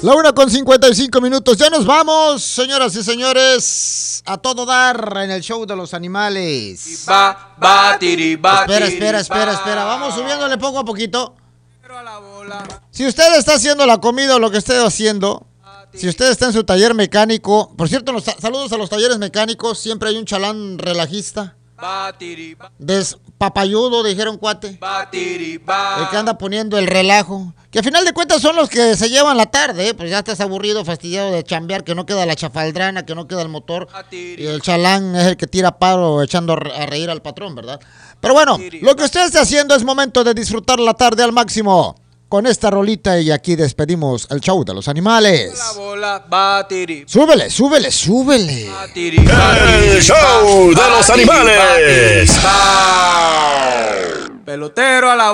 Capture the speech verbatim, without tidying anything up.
La una con cincuenta y cinco minutos. Ya nos vamos, señoras y señores, a todo dar en el show de los animales. Va, va, tiri, va, espera, tiri, espera, espera, va. espera. Vamos subiéndole poco a poquito. Si usted está haciendo la comida o lo que esté haciendo, si usted está en su taller mecánico, por cierto, los, saludos a los talleres mecánicos, siempre hay un chalán relajista. Despapayudo, dijeron cuate. El que anda poniendo el relajo. Que a final de cuentas son los que se llevan la tarde, ¿eh? Pues ya estás aburrido, fastidiado de chambear, que no queda la chafaldrana, que no queda el motor. Y el chalán es el que tira paro echando a reír al patrón, ¿verdad? Pero bueno, lo que usted esté haciendo es momento de disfrutar la tarde al máximo. Con esta rolita y aquí despedimos el show de los animales. Súbele, súbele, súbele. El show de los animales. Pelotero a la